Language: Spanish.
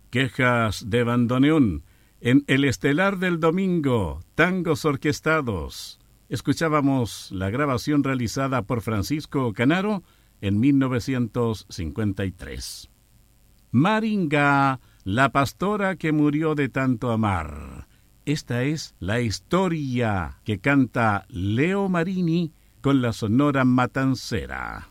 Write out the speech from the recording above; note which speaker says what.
Speaker 1: Quejas de bandoneón. En el estelar del domingo, tangos orquestados. Escuchábamos la grabación realizada por Francisco Canaro en 1953. Maringa, la pastora que murió de tanto amar. Esta es la historia que canta Leo Marini con la Sonora Matancera.